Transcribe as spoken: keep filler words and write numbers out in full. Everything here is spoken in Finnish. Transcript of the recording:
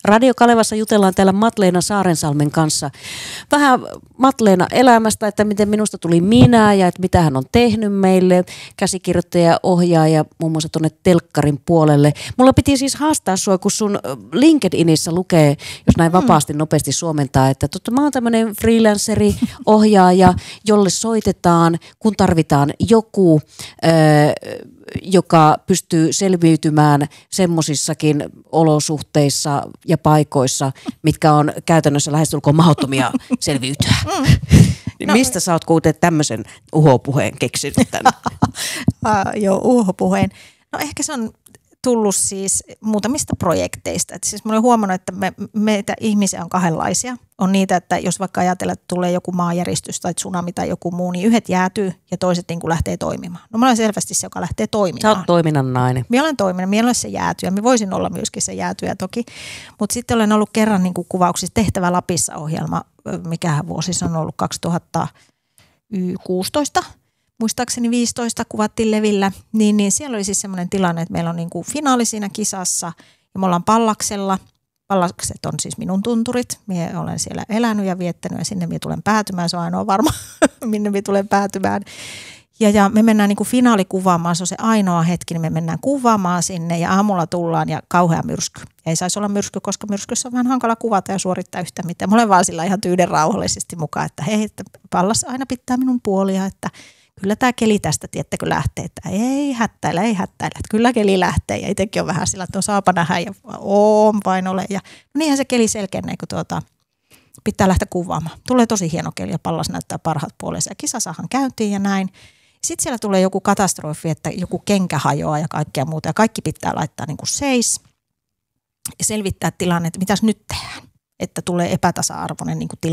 Radio Kalevassa jutellaan täällä Matleena Saarensalmen kanssa vähän Matleena elämästä, että miten minusta tuli minä ja että mitä hän on tehnyt meille, käsikirjoittaja, ohjaaja muun muassa tuonne telkkarin puolelle. Mulla piti siis haastaa sua, kun sun LinkedInissä lukee, jos näin vapaasti nopeasti suomentaa, että totta, mä oon tämmöinen freelanceri, ohjaaja, jolle soitetaan, kun tarvitaan joku, öö, joka pystyy selviytymään semmoisissakin olosuhteissa ja paikoissa, mitkä on käytännössä lähestulkoon mahdottomia selviytyä. Mm. No, mistä sä oot kuitenkin tämmöisen uhopuheen keksinyt tänne? uh, joo, uhopuheen. No ehkä se on tullut siis muutamista projekteista. Et siis mä olen huomannut, että me, meitä ihmisiä on kahdenlaisia. On niitä, että jos vaikka ajatellaan, että tulee joku maanjäristys tai tsunami tai joku muu, niin yhdet jäätyy ja toiset niin kuin lähtee toimimaan. No mä olen selvästi se, joka lähtee toimimaan. Sä oot toiminnan nainen. Minä olen toiminnan, minä olen se jäätyjä. Minä voisin olla myöskin se jäätyjä toki. Mutta sitten olen ollut kerran niin kuin kuvauksissa Tehtävä Lapissa -ohjelma, mikähän vuosi se on ollut kaksituhattakuusitoista. Muistaakseni viisitoista kuvattiin Levillä, niin, niin siellä oli siis semmoinen tilanne, että meillä on niin kuin finaali siinä kisassa ja me ollaan Pallaksella. Pallakset on siis minun tunturit. Minä olen siellä elänyt ja viettänyt ja sinne minä tulen päätymään. Se on ainoa varma, minne minä tulen päätymään. Ja, ja me mennään niin kuin finaalikuvaamaan, se on se ainoa hetki, niin me mennään kuvaamaan sinne ja aamulla tullaan ja kauhea myrsky. Ei saisi olla myrsky, koska myrskyssä on vähän hankala kuvata ja suorittaa yhtä mitään. Mä olen vaan sillä ihan tyyden rauhallisesti mukaan, että hei, että Pallas aina pitää minun puolia, että kyllä tämä keli tästä, tiettäkö, lähtee, että ei hättäillä, ei hättäillä, että kyllä keli lähtee ja itsekin on vähän sillä, että on saapa nähdä ja oon vain ole. Ja no niinhän se keli selkeänee, kun tuota, pitää lähteä kuvaamaan. Tulee tosi hieno keli ja Pallas näyttää parhaat puolensa ja kisa saahan käyntiin ja näin. Sitten siellä tulee joku katastrofi, että joku kenkä hajoaa ja kaikkea muuta ja kaikki pitää laittaa niin kuin seis ja selvittää tilanne, että mitäs nyt tehdään, että tulee epätasa-arvoinen niin kuin tilanne.